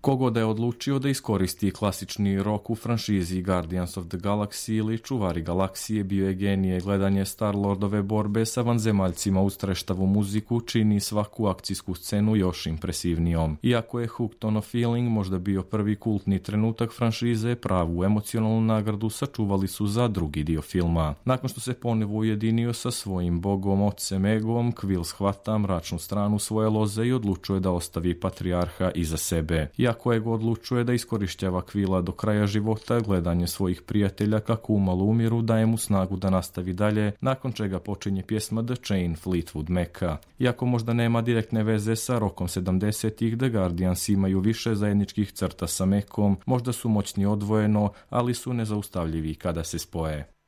Kogoda je odlučio da iskoristi klasični rok u franšizi Guardians of the Galaxy ili Čuvari galaksije, bio je genije. Gledanje Star-Lordove borbe sa vanzemaljcima uz treštavu muziku čini svaku akcijsku scenu još impresivnijom. Iako je Hooked on a Feeling možda bio prvi kultni trenutak franšize, pravu emocionalnu nagradu sačuvali su za drugi dio filma. Nakon što se ponovo ujedinio sa svojim bogom ocem Egom, Quill shvata mračnu stranu svoje loze i odlučuje da ostavi patrijarha iza sebe. Iako Ego odlučuje da iskorištava Quilla do kraja života, gledanje svojih prijatelja kako umalo umiru daje mu snagu da nastavi dalje, nakon čega počinje pjesma The Chain Fleetwood Maca. Iako možda nema direktne veze sa rokom 70-ih, The Guardians imaju više zajedničkih crta sa Macom, možda su moćni odvojeno, ali su nezaustavljivi kada se spoje.